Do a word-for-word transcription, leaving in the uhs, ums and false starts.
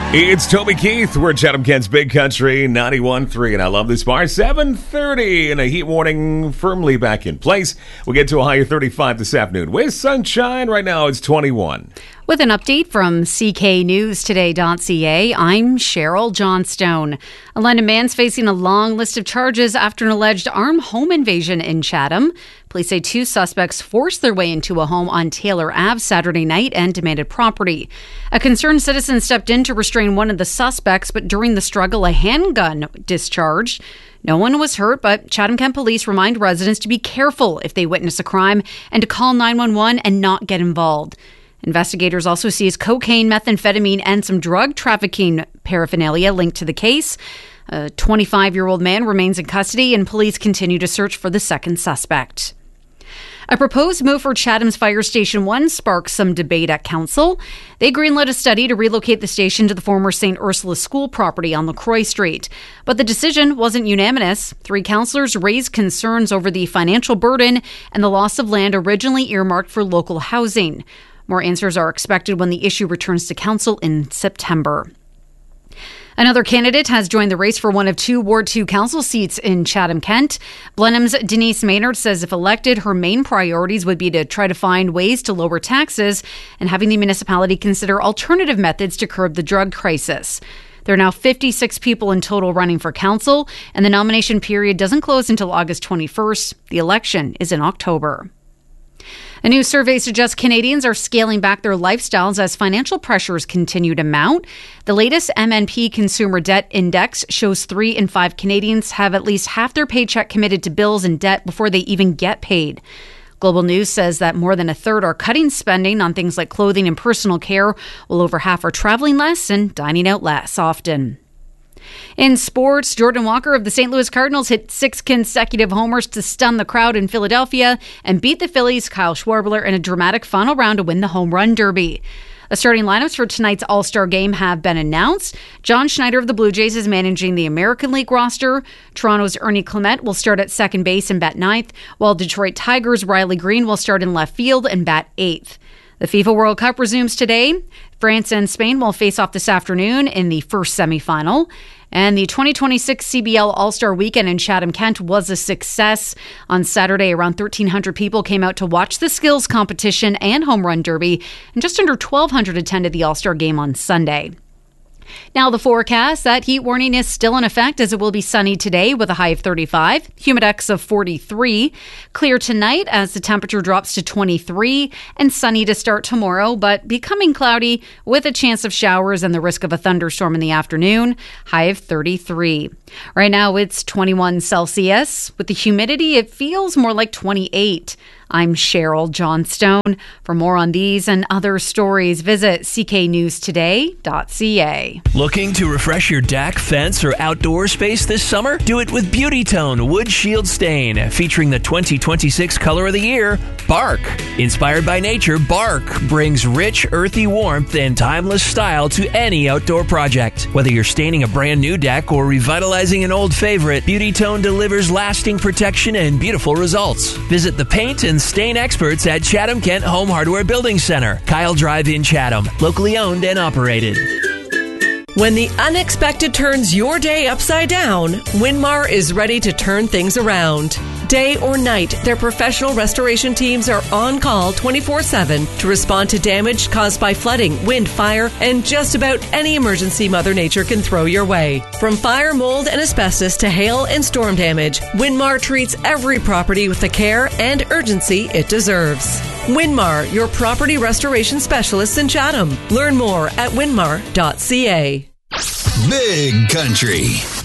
It's Toby Keith. We're at Chatham Kent's Big Country ninety-one point three, and I love this bar. seven thirty, and a heat warning firmly back in place. We'll get to a high of thirty-five this afternoon. With sunshine, right now it's twenty-one. With an update from C K News Today dot C A, I'm Cheryl Johnstone. A London man's facing a long list of charges after an alleged armed home invasion in Chatham. Police say two suspects forced their way into a home on Taylor Avenue Saturday night and demanded property. A concerned citizen stepped in to restrain one of the suspects, but during the struggle, a handgun discharged. No one was hurt, but Chatham Kent police remind residents to be careful if they witness a crime and to call nine one one and not get involved. Investigators also seized cocaine, methamphetamine, and some drug trafficking paraphernalia linked to the case. A twenty-five-year-old man remains in custody, and police continue to search for the second suspect. A proposed move for Chatham's Fire Station one sparked some debate at council. They greenlit a study to relocate the station to the former Saint Ursula School property on LaCroix Street. But the decision wasn't unanimous. Three councillors raised concerns over the financial burden and the loss of land originally earmarked for local housing. More answers are expected when the issue returns to council in September. Another candidate has joined the race for one of two Ward two council seats in Chatham-Kent. Blenheim's Denise Maynard says if elected, her main priorities would be to try to find ways to lower taxes and having the municipality consider alternative methods to curb the drug crisis. There are now fifty-six people in total running for council, and the nomination period doesn't close until August twenty-first. The election is in October. A new survey suggests Canadians are scaling back their lifestyles as financial pressures continue to mount. The latest M N P Consumer Debt Index shows three in five Canadians have at least half their paycheck committed to bills and debt before they even get paid. Global News says that more than a third are cutting spending on things like clothing and personal care, while over half are traveling less and dining out less often. In sports, Jordan Walker of the Saint Louis Cardinals hit six consecutive homers to stun the crowd in Philadelphia and beat the Phillies' Kyle Schwarber in a dramatic final round to win the Home Run Derby. The starting lineups for tonight's All-Star game have been announced. John Schneider of the Blue Jays is managing the American League roster. Toronto's Ernie Clement will start at second base and bat ninth, while Detroit Tigers' Riley Green will start in left field and bat eighth. The FIFA World Cup resumes today. France and Spain will face off this afternoon in the first semifinal. And the twenty twenty-six C B L All-Star Weekend in Chatham-Kent was a success. On Saturday, around thirteen hundred people came out to watch the skills competition and home run derby, and just under twelve hundred attended the All-Star game on Sunday. Now the forecast, that heat warning is still in effect as it will be sunny today with a high of thirty-five, humidex of forty-three. Clear tonight as the temperature drops to twenty-three, and sunny to start tomorrow, but becoming cloudy with a chance of showers and the risk of a thunderstorm in the afternoon, high of thirty-three. Right now it's twenty-one Celsius. With the humidity, it feels more like twenty-eight. I'm Cheryl Johnstone. For more on these and other stories, visit C K News Today dot C A. Looking to refresh your deck, fence, or outdoor space this summer? Do it with Beauty Tone Wood Shield Stain, featuring the twenty twenty-six color of the year, Bark. Inspired by nature, Bark brings rich, earthy warmth and timeless style to any outdoor project. Whether you're staining a brand new deck or revitalizing an old favorite, Beauty Tone delivers lasting protection and beautiful results. Visit the paint and stain experts at Chatham Kent Home Hardware Building Center, Kyle Drive in Chatham, locally owned and operated. When the unexpected turns your day upside down, Winmar is ready to turn things around. Day or night, their professional restoration teams are on call twenty-four seven to respond to damage caused by flooding, wind, fire, and just about any emergency Mother Nature can throw your way. From fire, mold, and asbestos to hail and storm damage, Winmar treats every property with the care and urgency it deserves. Winmar, your property restoration specialists in Chatham. Learn more at winmar dot C A. Big Country.